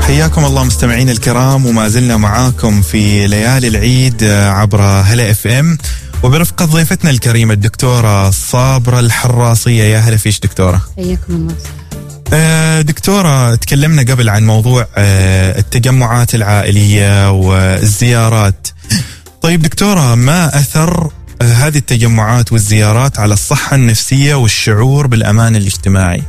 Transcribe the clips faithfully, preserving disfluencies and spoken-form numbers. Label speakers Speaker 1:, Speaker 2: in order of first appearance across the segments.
Speaker 1: حياكم الله مستمعين الكرام، وما زلنا معاكم في ليالي العيد عبر هلا اف ام وبرفقة ضيفتنا الكريمة الدكتورة صابرة الحراصية. يا هلا فيش دكتورة.
Speaker 2: حياكم الله.
Speaker 1: آه دكتورة، تكلمنا قبل عن موضوع آه التجمعات العائلية والزيارات. طيب دكتورة، ما أثر آه هذه التجمعات والزيارات على الصحة النفسية والشعور بالأمان الاجتماعي؟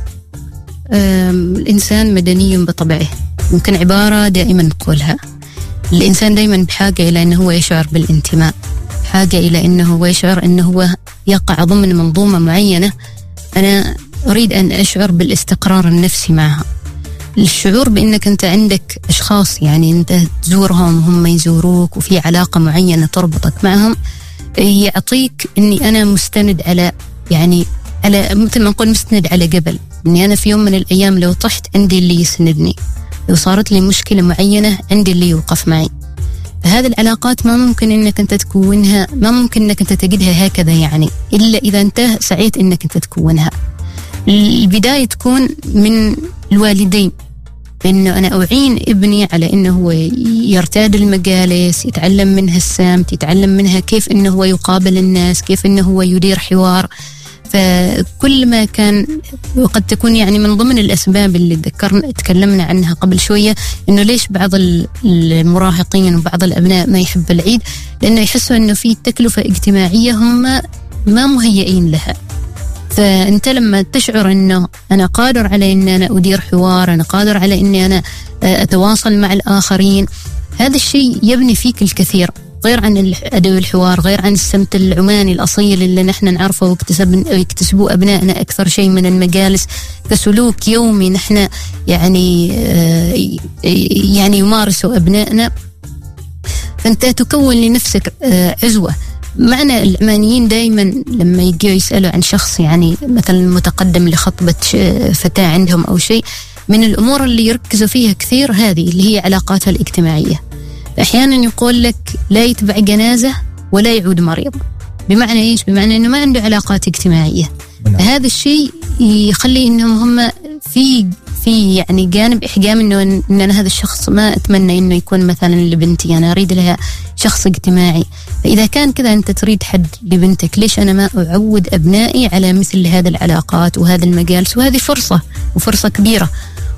Speaker 2: الإنسان مدني بطبعه، ممكن عبارة دائما نقولها، الإنسان دائما بحاجة إلى أنه هو يشعر بالانتماء، حاجة إلى أنه هو يشعر أنه هو يقع ضمن منظومة معينة. أنا أريد أن أشعر بالاستقرار النفسي معها. الشعور بأنك أنت عندك أشخاص يعني أنت تزورهم هم يزوروك وفي علاقة معينة تربطك معهم، يعطيك أني أنا مستند على يعني على مثل ما نقول مستند على جبل، أني أنا في يوم من الأيام لو طحت عندي اللي يسندني، لو صارت لي مشكلة معينة عندي اللي يوقف معي. فهذه العلاقات ما ممكن أنك أنت تكونها، ما ممكن أنك أنت تجدها هكذا يعني إلا إذا أنت سعيت أنك أنت تكونها. البداية تكون من الوالدين، بأنه أنا أعين ابني على أنه هو يرتاد المجالس، يتعلم منها السمت، يتعلم منها كيف أنه هو يقابل الناس، كيف أنه هو يدير حوار. فكل ما كان، وقد تكون يعني من ضمن الأسباب اللي ذكرنا تكلمنا عنها قبل شوية، إنه ليش بعض المراهقين وبعض الأبناء ما يحب العيد، لأنه يحسوا إنه في تكلفة اجتماعية هم ما مهيئين لها. فأنت لما تشعر إنه أنا قادر على إن أنا أدير حوار، أنا قادر على إني أنا أتواصل مع الآخرين، هذا الشيء يبني فيك الكثير، غير عن أدب الحوار، غير عن السمت العماني الأصيل اللي نحن نعرفه ويكتسبوه أبنائنا أكثر شيء من المجالس كسلوك يومي نحن يعني يعني يمارسه أبنائنا. فأنت تكون لنفسك عزوة. معنا العمانيين دائما لما يجوا يسألوا عن شخص يعني مثلا متقدم لخطبة فتاة عندهم أو شيء، من الأمور اللي يركزوا فيها كثير هذه اللي هي علاقاتها الاجتماعية. أحيانا يقول لك لا يتبع جنازة ولا يعود مريض. بمعنى إيش؟ بمعنى إنه ما عنده علاقات اجتماعية. هذا الشيء يخلي إنهم هم في في يعني جانب إحجام إنه إن أنا هذا الشخص ما أتمنى إنه يكون مثلا لبنتي، أنا أريد لها شخص اجتماعي. فإذا كان كذا أنت تريد حد لبنتك، ليش أنا ما أعود أبنائي على مثل هذه العلاقات وهذا المجالس؟ وهذه فرصة وفرصة كبيرة،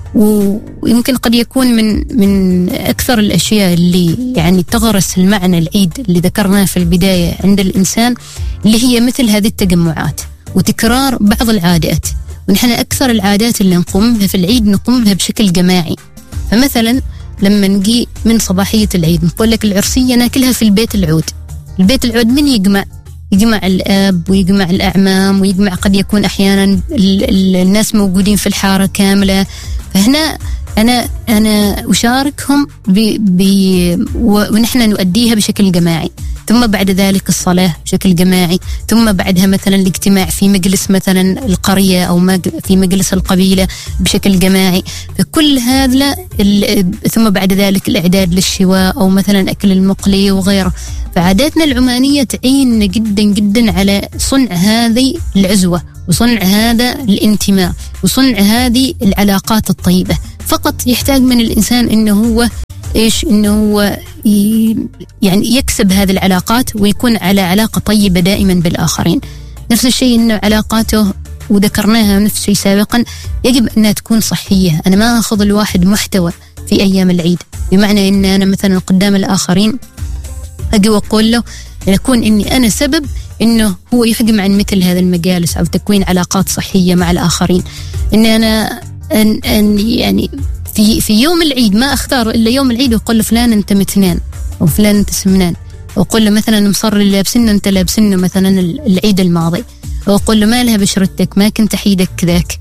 Speaker 2: ويمكن قد يكون من من أكثر الأشياء اللي يعني تغرس المعنى العيد اللي ذكرناه في البداية عند الإنسان، اللي هي مثل هذه التجمعات وتكرار بعض العادات. ونحن أكثر العادات اللي نقوم بها في العيد نقوم بها بشكل جماعي. فمثلا لما نجي من صباحية العيد نقول لك العرسية ناكلها في البيت العود. البيت العود من يجمع؟ يجمع الأب ويجمع الأعمام ويجمع قد يكون أحيانا الناس موجودين في الحارة كاملة. فهنا أنا أنا أشاركهم ب ب ونحن نؤديها بشكل جماعي. ثم بعد ذلك الصلاة بشكل جماعي، ثم بعدها مثلا الاجتماع في مجلس مثلا القرية أو في مجلس القبيلة بشكل جماعي. فكل هذا، ثم بعد ذلك الإعداد للشواء أو مثلا أكل المقلي وغيره. فعاداتنا العمانية تعين جدا جدا على صنع هذه العزوة وصنع هذا الانتماء وصنع هذه العلاقات الطيبة. فقط يحتاج من الإنسان إنه هو إيش إنه هو يعني يكسب هذه العلاقات ويكون على علاقة طيبة دائما بالآخرين. نفس الشيء إنه علاقاته، وذكرناها نفس الشيء سابقا، يجب أنها تكون صحية. أنا ما أخذ الواحد محتوى في أيام العيد، بمعنى إن أنا مثلا قدام الآخرين أجي وأقول له يكون إني أنا سبب إنه هو يحجم عن مثل هذا المجالس أو تكوين علاقات صحية مع الآخرين. إن أنا أن أن يعني في في يوم العيد ما أختار إلا يوم العيد وأقول له فلان أنت متنان أو فلان أنت سمنان، أو أقول له مثلا مصر اللي لابسنه أنت لابسنه مثلا العيد الماضي، أو أقول له ما لها بشرتك ما كنت حيدك كذاك.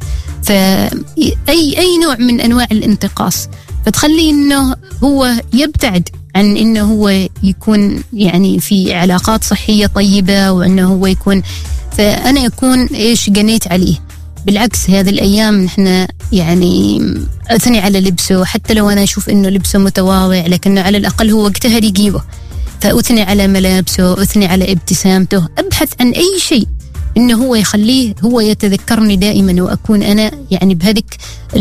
Speaker 2: فأي أي نوع من أنواع الانتقاص فتخلي إنه هو يبتعد عن إنه هو يكون يعني في علاقات صحية طيبة، وإنه هو يكون، فأنا يكون إيش جنيت عليه. بالعكس هذه الأيام نحن يعني أثني على لبسه، حتى لو أنا أشوف إنه لبسه متواضع لكنه على الأقل هو اجتهد يجيبه، فأثني على ملابسه، أثني على ابتسامته، أبحث عن أي شيء إنه هو يخليه هو يتذكرني دائما وأكون أنا يعني بهذيك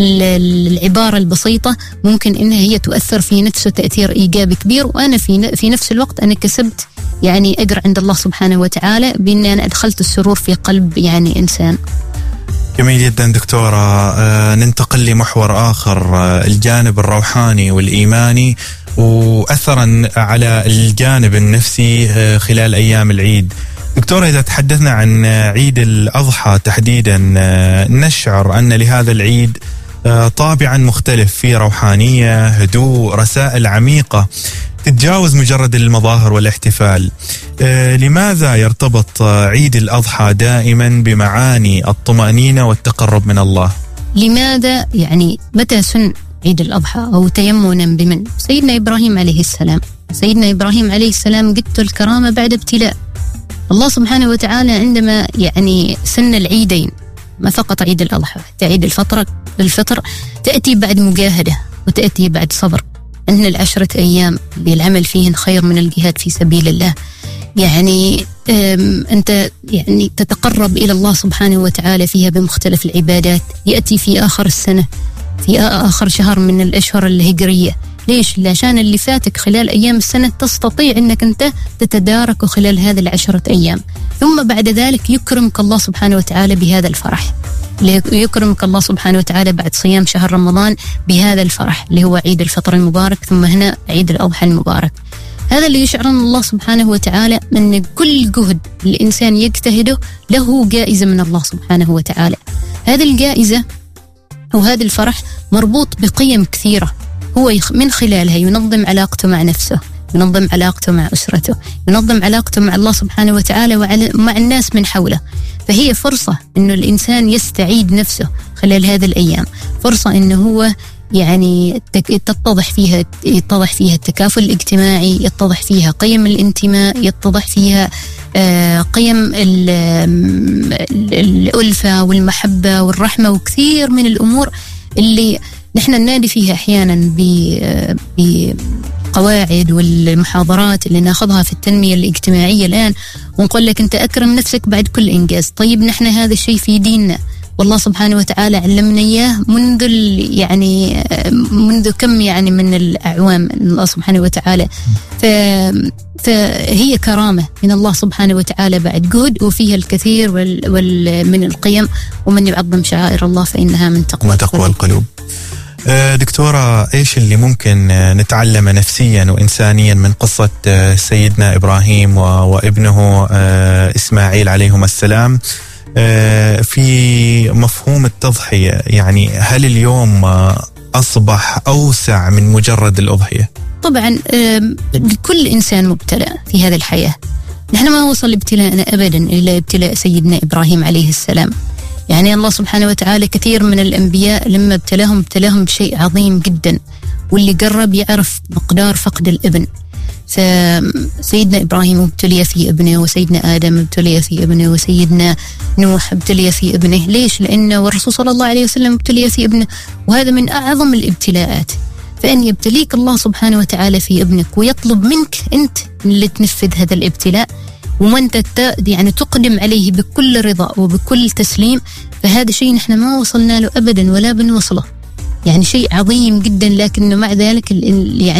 Speaker 2: العبارة البسيطة ممكن إنها هي تؤثر في نفسه تأثير إيجابي كبير، وأنا في في نفس الوقت أنا كسبت يعني أجر عند الله سبحانه وتعالى بأن أنا أدخلت السرور في قلب يعني إنسان.
Speaker 1: جميل جدا دكتورة. آه ننتقل لمحور آخر، آه الجانب الروحاني والإيماني وأثرا على الجانب النفسي آه خلال أيام العيد. دكتورة، إذا تحدثنا عن عيد الأضحى تحديدا، آه نشعر أن لهذا العيد آه طابعا مختلف، في روحانية، هدوء، رسائل عميقة تتجاوز مجرد المظاهر والاحتفال. آه لماذا يرتبط عيد الأضحى دائما بمعاني الطمأنينة والتقرب من الله؟
Speaker 2: لماذا يعني متى سن عيد الأضحى أو تيمنا بمن؟ سيدنا إبراهيم عليه السلام. سيدنا إبراهيم عليه السلام قدت الكرامة بعد ابتلاء الله سبحانه وتعالى عندما يعني سن العيدين، ما فقط عيد الأضحى، حتى عيد الفطر الفطر تأتي بعد مجاهدة وتأتي بعد صبر. أن العشرة أيام بالعمل فيهن خير من الجهاد في سبيل الله. يعني أنت يعني تتقرب إلى الله سبحانه وتعالى فيها بمختلف العبادات. يأتي في آخر السنة، في آخر شهر من الأشهر الهجرية. ليش؟ عشان اللي فاتك خلال أيام السنة تستطيع أنك أنت تتدارك خلال هذه العشرة أيام، ثم بعد ذلك يكرمك الله سبحانه وتعالى بهذا الفرح. يكرمك الله سبحانه وتعالى بعد صيام شهر رمضان بهذا الفرح اللي هو عيد الفطر المبارك، ثم هنا عيد الأضحى المبارك. هذا اللي يشعرنا الله سبحانه وتعالى أن كل جهد الإنسان يجتهده له جائزة من الله سبحانه وتعالى. هذه الجائزة وهذا الفرح مربوط بقيم كثيرة، هو من خلالها ينظم علاقته مع نفسه، ينظم علاقته مع أسرته، ينظم علاقته مع الله سبحانه وتعالى ومع الناس من حوله. فهي فرصة إنه الإنسان يستعيد نفسه خلال هذه الأيام، فرصة إنه هو يعني تتضح فيها يتضح فيها التكافل الاجتماعي، يتضح فيها قيم الانتماء، يتضح فيها قيم الألفة والمحبة والرحمة وكثير من الأمور اللي نحن ننادي فيها أحيانا بقواعد والمحاضرات اللي ناخذها في التنمية الاجتماعية الآن، ونقول لك أنت أكرم نفسك بعد كل إنجاز. طيب نحن هذا الشيء في ديننا والله سبحانه وتعالى علمنا إياه منذ يعني منذ كم يعني من الأعوام الله سبحانه وتعالى. فهي كرامة من الله سبحانه وتعالى بعد جهد، وفيها الكثير من القيم، ومن يعظم شعائر الله فإنها من تقوى
Speaker 1: تقوى القلوب. دكتورة، إيش اللي ممكن نتعلم نفسيا وإنسانيا من قصة سيدنا إبراهيم وابنه إسماعيل عليهم السلام في مفهوم التضحية؟ يعني هل اليوم أصبح أوسع من مجرد الأضحية؟
Speaker 2: طبعا كل إنسان مبتلى في هذه الحياة. نحن ما وصل ابتلاءنا أبدا إلا ابتلاء سيدنا إبراهيم عليه السلام. يعني الله سبحانه وتعالى كثير من الأنبياء لما ابتلاهم ابتلاهم بشيء عظيم جدا، واللي قرب يعرف مقدار فقد الابن. فسيدنا إبراهيم ابتلي في ابنه، وسيدنا آدم ابتلي في ابنه، وسيدنا نوح ابتلي في ابنه. ليش؟ لأنه والرسول صلى الله عليه وسلم ابتلي في ابنه، وهذا من أعظم الابتلاءات. فإن يبتليك الله سبحانه وتعالى في ابنك ويطلب منك أنت اللي تنفذ هذا الابتلاء، وأنت يعني تقدم عليه بكل رضا وبكل تسليم، فهذا شيء نحن ما وصلنا له أبدا ولا بنوصله. يعني شيء عظيم جدا، لكنه مع ذلك يعني